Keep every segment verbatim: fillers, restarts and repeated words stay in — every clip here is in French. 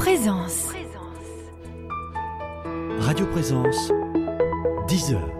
Présence. Radio Présence, dix heures.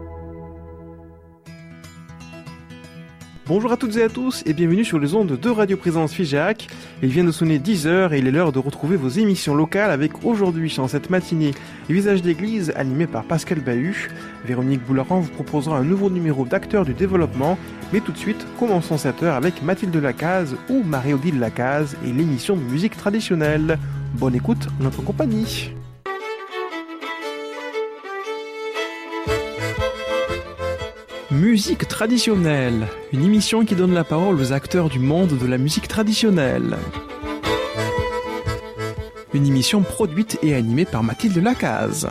Bonjour à toutes et à tous et bienvenue sur les ondes de Radio Présence Figeac. Il vient de sonner dix heures et il est l'heure de retrouver vos émissions locales avec aujourd'hui, dans cette matinée, Visage d'église animé par Pascal Bahut. Véronique Boularan vous proposera un nouveau numéro d'acteurs du développement. Mais tout de suite, commençons cette heure avec Mathilde Lacaze ou Marie-Odile Lacaze et l'émission de musique traditionnelle. Bonne écoute en notre compagnie. Musique traditionnelle, une émission qui donne la parole aux acteurs du monde de la musique traditionnelle. Une émission produite et animée par Mathilde Lacaze.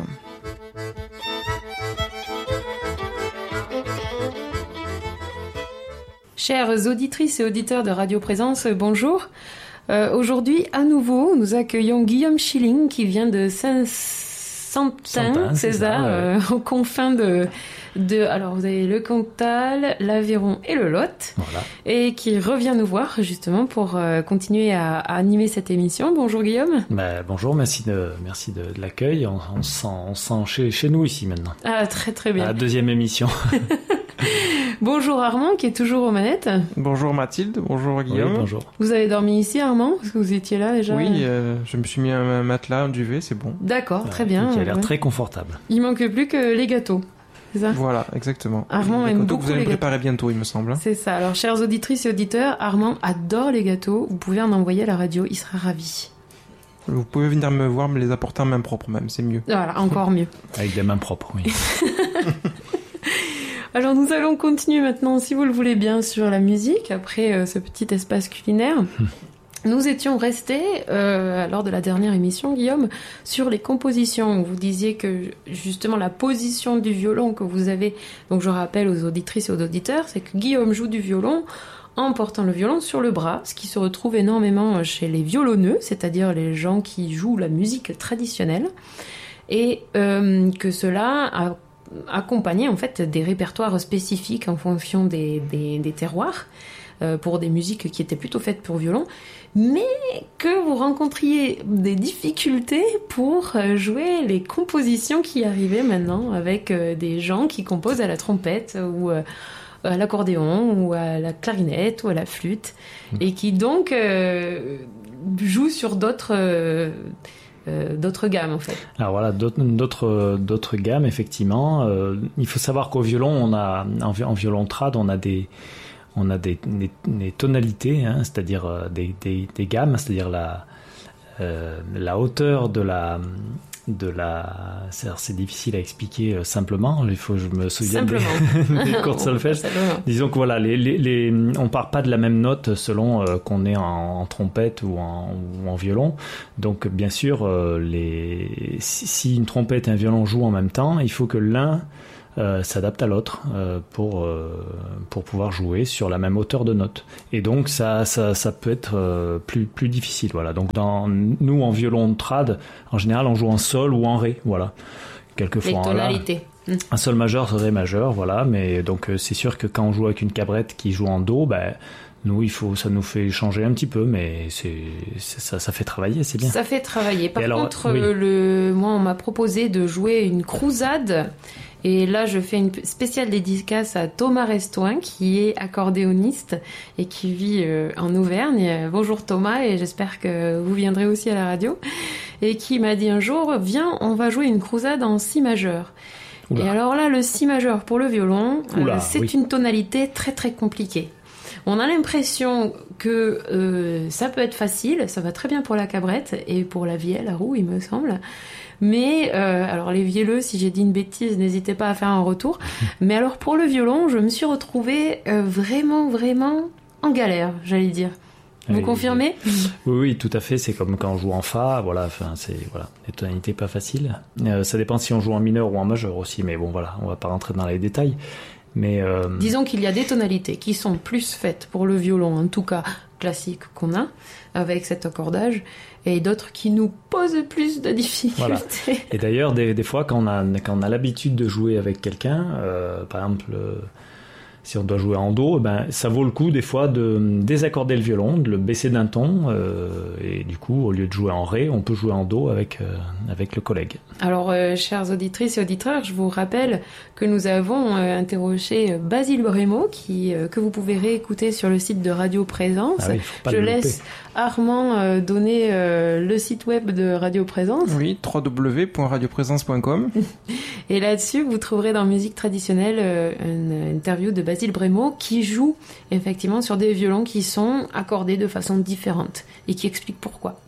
Chères auditrices et auditeurs de Radio Présence, bonjour. Euh, aujourd'hui, à nouveau, nous accueillons Guillaume Schilling qui vient de Saint-Saintin, c'est ça, euh, aux confins de... De, alors vous avez le Cantal, l'Aveyron et le Lot, voilà. Et qui revient nous voir justement pour euh, continuer à, à animer cette émission. Bonjour Guillaume. Bah, bonjour, merci de, merci de, de l'accueil. On, on se sent, on se sent chez, chez nous ici maintenant. Ah très très bien. La deuxième émission. Bonjour Armand qui est toujours aux manettes. Bonjour Mathilde, bonjour Guillaume. Oui, bonjour. Vous avez dormi ici Armand? Parce que vous étiez là déjà. Oui, euh, je me suis mis un matelas, un duvet, c'est bon. D'accord, ouais, très bien. Qui a l'air ouais. très confortable. Il manque plus que les gâteaux. C'est ça? Voilà, exactement. Armand les aime gâteaux beaucoup que vous allez les me préparer gâteaux. bientôt, il me semble. C'est ça. Alors, chères auditrices et auditeurs, Armand adore les gâteaux. Vous pouvez en envoyer à la radio, il sera ravi. Vous pouvez venir me voir, me les apporter en main propre même, c'est mieux. Voilà, encore mieux. Avec des mains propres, oui. Alors, nous allons continuer maintenant, si vous le voulez bien, sur la musique, après euh, ce petit espace culinaire. Nous étions restés, euh, lors de la dernière émission, Guillaume, sur les compositions. Vous disiez que, justement, la position du violon que vous avez, donc je rappelle aux auditrices et aux auditeurs, c'est que Guillaume joue du violon en portant le violon sur le bras, ce qui se retrouve énormément chez les violonneux, c'est-à-dire les gens qui jouent la musique traditionnelle, et euh, que cela a accompagné, en fait, des répertoires spécifiques en fonction des, des, des terroirs, euh, pour des musiques qui étaient plutôt faites pour violon, mais que vous rencontriez des difficultés pour jouer les compositions qui arrivaient maintenant avec des gens qui composent à la trompette ou à l'accordéon ou à la clarinette ou à la flûte mmh. et qui donc euh, jouent sur d'autres... Euh, Euh, d'autres gammes en fait. Alors voilà, d'autres, d'autres, d'autres gammes effectivement. Euh, il faut savoir qu'au violon, on a en, en violon trad, on a des on a des, des, des tonalités, hein, c'est-à-dire euh, des, des, des gammes, c'est-à-dire la euh, la hauteur de la de la c'est, c'est difficile à expliquer euh, simplement. Il faut que je me souvienne des, des cours de solfège. Disons que voilà, les, les, les, on part pas de la même note selon euh, qu'on est en, en trompette ou en, ou en violon. Donc bien sûr, euh, les, si, si une trompette et un violon jouent en même temps, il faut que l'un euh, s'adapte à l'autre euh, pour euh, pour pouvoir jouer sur la même hauteur de note. Et donc ça ça ça peut être euh, plus plus difficile. Voilà. Donc dans nous en violon trad, en général, on joue en sol ou en ré. Voilà. Quelquefois les tonalités. En la. Un sol majeur, ré majeur, voilà. Mais donc c'est sûr que quand on joue avec une cabrette qui joue en do, ben nous, il faut, ça nous fait changer un petit peu, mais c'est, c'est ça, ça fait travailler, c'est bien. Ça fait travailler. Par alors, contre, oui. le, moi, on m'a proposé de jouer une crousade. Et là, je fais une spéciale dédicace à Thomas Restoin, qui est accordéoniste et qui vit euh, en Auvergne. Bonjour Thomas, et j'espère que vous viendrez aussi à la radio. Et qui m'a dit un jour, viens, on va jouer une crousade en si majeur. Oula. Et alors là, le si majeur pour le violon, Oula, euh, c'est oui. une tonalité très très compliquée. On a l'impression que euh, ça peut être facile, ça va très bien pour la cabrette et pour la vielle à roue, il me semble. Mais, euh, alors les vielleux, si j'ai dit une bêtise, n'hésitez pas à faire un retour. Mais alors pour le violon, je me suis retrouvée euh, vraiment, vraiment en galère, j'allais dire. Vous oui, confirmez ? Oui, oui, tout à fait. C'est comme quand on joue en fa, voilà. Enfin, c'est voilà, les tonalités pas faciles. Euh, ça dépend si on joue en mineur ou en majeur aussi, mais bon, voilà, on va pas rentrer dans les détails. Mais euh... disons qu'il y a des tonalités qui sont plus faites pour le violon, en tout cas classique qu'on a, avec cet accordage, et d'autres qui nous posent plus de difficultés. Voilà. Et d'ailleurs, des, des fois, quand on a, quand on a l'habitude de jouer avec quelqu'un, euh, par exemple, euh, si on doit jouer en do, ben, ça vaut le coup des fois de désaccorder le violon, de le baisser d'un ton, euh, et du coup, au lieu de jouer en ré, on peut jouer en do avec, euh, avec le collègue. Alors, euh, chères auditrices et auditeurs, je vous rappelle que nous avons euh, interrogé Basile Brémaud, qui, euh, que vous pouvez réécouter sur le site de Radio Présence. Ah oui, faut pas je le laisse Armand euh, donner euh, le site web de Radio Présence. Oui, w w w point radio présence point com. Et là-dessus, vous trouverez dans Musique traditionnelle euh, une interview de Basile Brémaud qui joue effectivement sur des violons qui sont accordés de façon différente et qui explique pourquoi.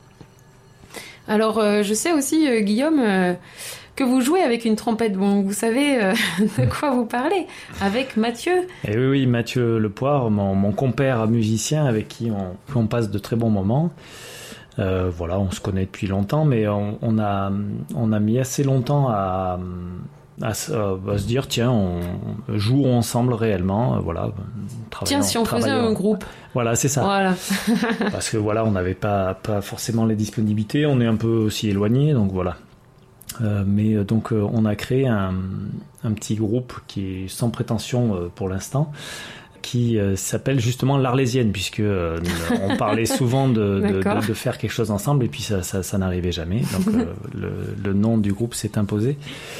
Alors, euh, je sais aussi, euh, Guillaume, euh, que vous jouez avec une trompette. Bon, vous savez euh, de quoi vous parlez, avec Mathieu. Et oui, oui, Mathieu Lepoire, mon, mon compère musicien avec qui on, on passe de très bons moments. Euh, voilà, on se connaît depuis longtemps, mais on, on, a, on a mis assez longtemps à... À se, euh, à se dire tiens on joue ensemble réellement euh, voilà tiens si on faisait un groupe voilà c'est ça voilà. Parce que voilà on n'avait pas pas forcément les disponibilités, on est un peu aussi éloigné donc voilà euh, mais euh, donc euh, on a créé un, un petit groupe qui est sans prétention euh, pour l'instant qui euh, s'appelle justement l'Arlésienne puisque euh, on parlait souvent de, de, de, de faire quelque chose ensemble et puis ça, ça, ça n'arrivait jamais donc euh, le, le nom du groupe s'est imposé.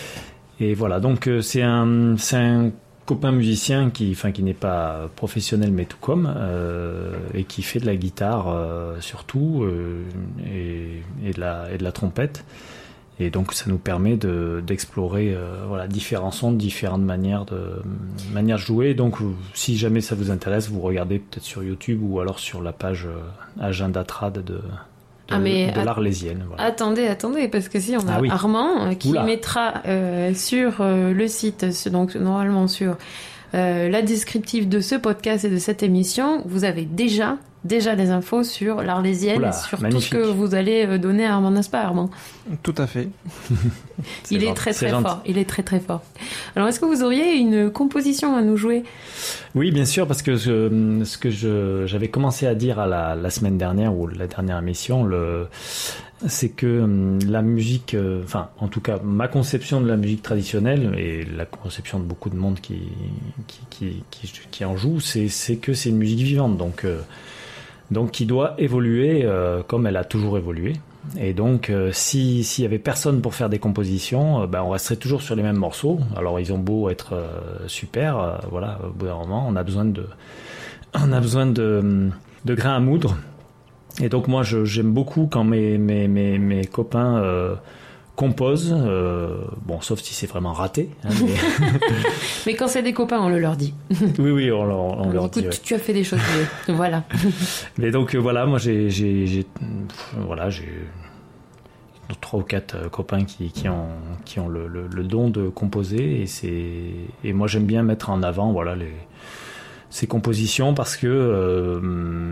Et voilà, donc euh, c'est un, c'est un copain musicien qui, enfin, qui n'est pas professionnel mais tout comme, euh, et qui fait de la guitare euh, surtout, euh, et, et, de la, et de la trompette. Et donc ça nous permet de, d'explorer euh, voilà, différents sons, différentes manières de, manières de jouer. Donc si jamais ça vous intéresse, vous regardez peut-être sur YouTube ou alors sur la page euh, Agenda Trad de... De, ah mais de l'Arlésienne. Voilà. Attendez, attendez, parce que si on a ah oui. Armand euh, qui Oula. mettra euh, sur euh, le site, donc normalement sur euh, la descriptive de ce podcast et de cette émission, vous avez déjà déjà des infos sur l'Arlésienne, Oula, sur magnifique. tout ce que vous allez donner à Armand, n'est-ce pas Armand ? Tout à fait. Il est, gentil, très très gentil. fort. Il est très très fort. Alors, est-ce que vous auriez une composition à nous jouer ? Oui, bien sûr, parce que je, ce que je, j'avais commencé à dire à la, la semaine dernière ou la dernière émission, le, c'est que la musique, enfin, en tout cas, ma conception de la musique traditionnelle et la conception de beaucoup de monde qui, qui, qui, qui, qui en joue, c'est, c'est que c'est une musique vivante, donc, euh, donc qui doit évoluer euh, comme elle a toujours évolué. Et donc, euh, si s'il y avait personne pour faire des compositions, euh, ben on resterait toujours sur les mêmes morceaux. Alors, ils ont beau être euh, super, euh, voilà. Au bout d'un moment, on a besoin de, on a besoin de, de grains à moudre. Et donc, moi, je, j'aime beaucoup quand mes mes mes, mes copains euh, composent. Euh, bon, sauf si c'est vraiment raté. Hein, mais... mais quand c'est des copains, on le leur dit. oui, oui, on, on, on leur écoute, dit. Ouais. Tu as fait des choses mieux. Voilà. Mais donc euh, voilà, moi j'ai, j'ai, j'ai voilà, j'ai trois ou quatre euh, copains qui, qui ont, qui ont le, le, le don de composer et c'est, et moi j'aime bien mettre en avant voilà les ces compositions parce que euh,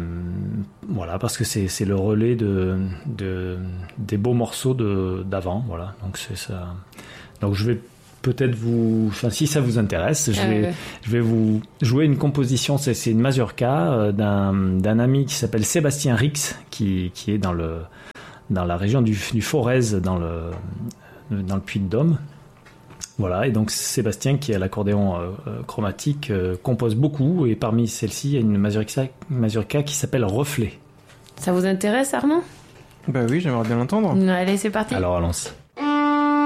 voilà parce que c'est, c'est le relais de, de des beaux morceaux de d'avant voilà donc c'est ça. Donc je vais peut-être vous, enfin si ça vous intéresse, je vais, euh... je vais vous jouer une composition. C'est, c'est une mazurka euh, d'un, d'un ami qui s'appelle Sébastien Rix, qui, qui est dans le, dans la région du, du Forez, dans le, dans le Puy-de-Dôme. Voilà, et donc Sébastien, qui est à l'accordéon euh, chromatique, euh, compose beaucoup, et parmi celles-ci, il y a une mazurka, mazurka qui s'appelle Reflet. Ça vous intéresse, Armand ? Bah oui, j'aimerais bien l'entendre. Allez, c'est parti. Alors allons-y.